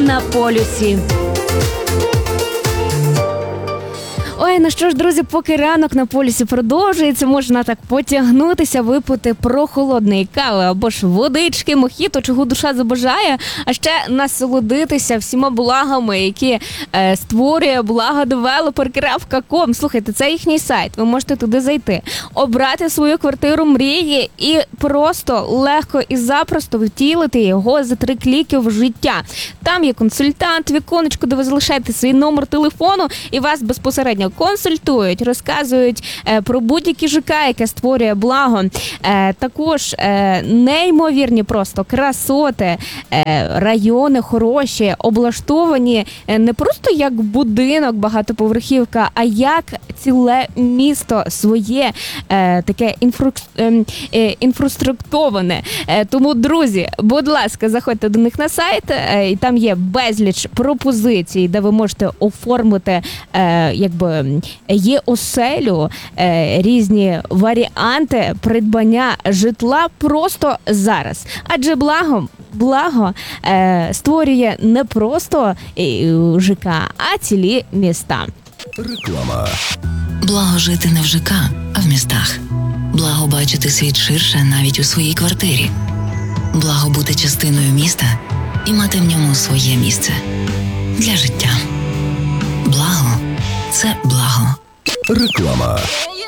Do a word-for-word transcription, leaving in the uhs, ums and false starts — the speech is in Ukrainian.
на полюсі. Ой, ну що ж, друзі, поки ранок на полюсі продовжується, можна так потягнутися, випити прохолодної кави або ж водички, мохіто, чого душа забажає, а ще насолодитися всіма благами, які е, створює благодевелопер крапка ком. Слухайте, це їхній сайт, ви можете туди зайти, обрати свою квартиру мрії і просто легко і запросто втілити його за три кліки в життя. Там є консультант, віконечко, де ви залишаєте свій номер телефону і вас безпосередньо консультують, розказують е, про будь-які ЖК, яке створює благо. Е, також е, неймовірні просто красоти, е, райони хороші, облаштовані е, не просто як будинок, багатоповерхівка, а як ціле місто своє, е, таке інфру, е, е, інфраструктоване. Е, тому, друзі, будь ласка, заходьте до них на сайт, е, і там є безліч пропозицій, де ви можете оформити е, якби є оселю, е, різні варіанти придбання житла просто зараз. Адже благо, благо е, створює не просто е, ЖК, а цілі міста. Реклама. Благо жити не в ЖК, а в містах. Благо бачити світ ширше навіть у своїй квартирі. Благо бути частиною міста і мати в ньому своє місце для життя. Благо – це благо. Реклама.